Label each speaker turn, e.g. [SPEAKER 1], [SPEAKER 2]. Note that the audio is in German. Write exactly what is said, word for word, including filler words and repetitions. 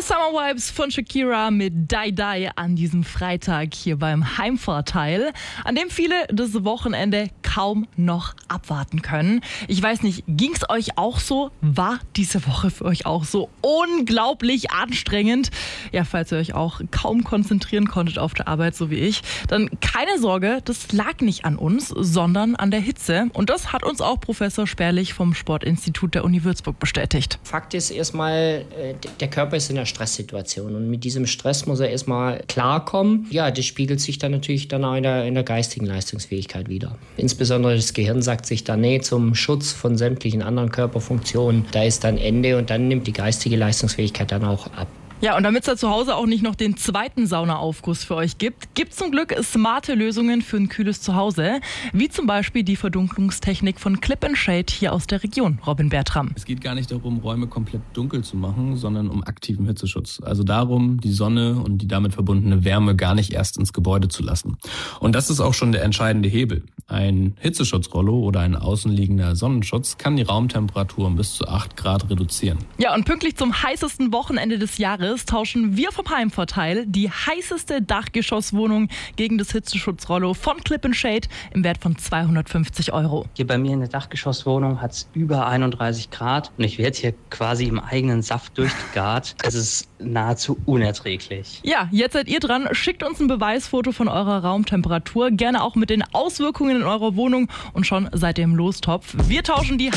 [SPEAKER 1] Summer Vibes von Shakira mit Die Die an diesem Freitag hier beim Heimvorteil, an dem viele das Wochenende kaum noch abwarten können. Ich weiß nicht, ging es euch auch so? War diese Woche für euch auch so unglaublich anstrengend? Ja, falls ihr euch auch kaum konzentrieren konntet auf der Arbeit, so wie ich, dann keine Sorge, das lag nicht an uns, sondern an der Hitze. Und das hat uns auch Professor Sperlich vom Sportinstitut der Uni Würzburg bestätigt.
[SPEAKER 2] Fakt ist erstmal, der Körper ist in einer Stresssituation und mit diesem Stress muss er erstmal klarkommen. Ja, das spiegelt sich dann natürlich dann auch in der, in der geistigen Leistungsfähigkeit wieder. Insbesondere das Gehirn sagt sich dann, nee, zum Schutz von sämtlichen anderen Körperfunktionen, da ist dann Ende und dann nimmt die geistige Leistungsfähigkeit dann auch ab.
[SPEAKER 1] Ja, und damit es da zu Hause auch nicht noch den zweiten Saunaaufguss für euch gibt, gibt es zum Glück smarte Lösungen für ein kühles Zuhause, wie zum Beispiel die Verdunklungstechnik von Clip and Shade hier aus der Region. Robin Bertram.
[SPEAKER 3] Es geht gar nicht darum, Räume komplett dunkel zu machen, sondern um aktiven Hitzeschutz. Also darum, die Sonne und die damit verbundene Wärme gar nicht erst ins Gebäude zu lassen. Und das ist auch schon der entscheidende Hebel. Ein Hitzeschutzrollo oder ein außenliegender Sonnenschutz kann die Raumtemperatur um bis zu acht Grad reduzieren.
[SPEAKER 1] Ja, und pünktlich zum heißesten Wochenende des Jahres tauschen wir vom Heimvorteil die heißeste Dachgeschosswohnung gegen das Hitzeschutzrollo von Clip and Shade im Wert von zweihundertfünfzig Euro.
[SPEAKER 4] Hier bei mir in der Dachgeschosswohnung hat es über einunddreißig Grad und ich werde hier quasi im eigenen Saft durchgegart. Es ist nahezu unerträglich.
[SPEAKER 1] Ja, jetzt seid ihr dran. Schickt uns ein Beweisfoto von eurer Raumtemperatur, gerne auch mit den Auswirkungen in eurer Wohnung und schon seid ihr im Lostopf. Wir tauschen die